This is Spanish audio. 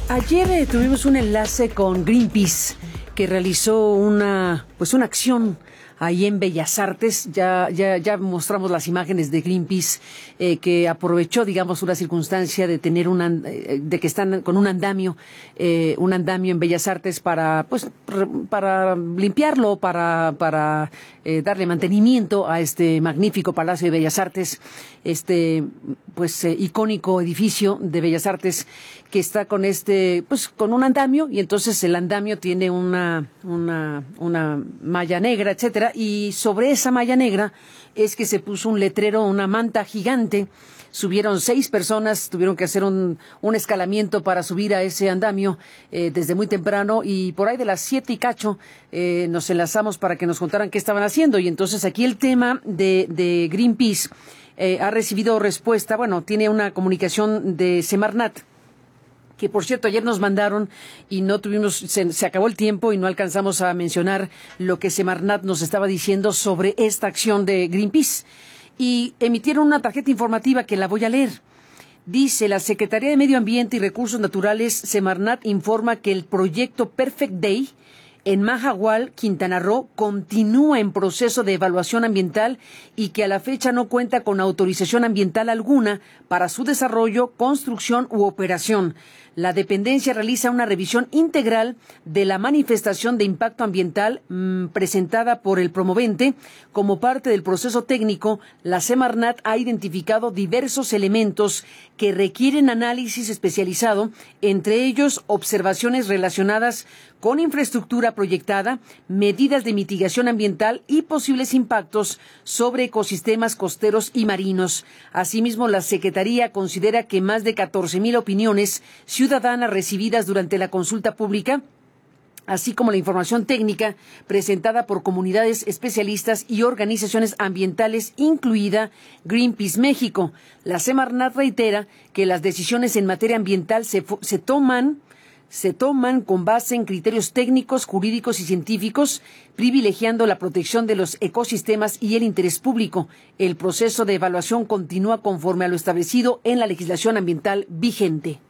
Ayer tuvimos un enlace con Greenpeace, que realizó una acción ahí en Bellas Artes. Ya mostramos las imágenes de Greenpeace, que aprovechó, digamos, una circunstancia de tener de que están con un andamio en Bellas Artes para limpiarlo, para darle mantenimiento a este magnífico Palacio de Bellas Artes, icónico edificio de Bellas Artes que está con con un andamio, y entonces el andamio tiene una malla negra, etcétera, y sobre esa malla negra es que se puso un letrero, una manta gigante. Subieron 6 personas, tuvieron que hacer un escalamiento para subir a ese andamio desde muy temprano, y por ahí de las 7 y cacho nos enlazamos para que nos contaran qué estaban haciendo. Y entonces aquí el tema de Greenpeace ha recibido respuesta. Bueno, tiene una comunicación de Semarnat, que por cierto ayer nos mandaron y no tuvimos, se acabó el tiempo y no alcanzamos a mencionar lo que Semarnat nos estaba diciendo sobre esta acción de Greenpeace. Y emitieron una tarjeta informativa que la voy a leer. Dice: la Secretaría de Medio Ambiente y Recursos Naturales, Semarnat, informa que el proyecto Perfect Day en Mahahual, Quintana Roo, continúa en proceso de evaluación ambiental y que a la fecha no cuenta con autorización ambiental alguna para su desarrollo, construcción u operación. La dependencia realiza una revisión integral de la manifestación de impacto ambiental presentada por el promovente. Como parte del proceso técnico, la Semarnat ha identificado diversos elementos que requieren análisis especializado, entre ellos observaciones relacionadas con infraestructura proyectada, medidas de mitigación ambiental y posibles impactos sobre ecosistemas costeros y marinos. Asimismo, la Secretaría considera que más de 14,000 opiniones ciudadanas recibidas durante la consulta pública, así como la información técnica presentada por comunidades, especialistas y organizaciones ambientales, incluida Greenpeace México. La Semarnat reitera que las decisiones en materia ambiental se toman con base en criterios técnicos, jurídicos y científicos, privilegiando la protección de los ecosistemas y el interés público. El proceso de evaluación continúa conforme a lo establecido en la legislación ambiental vigente.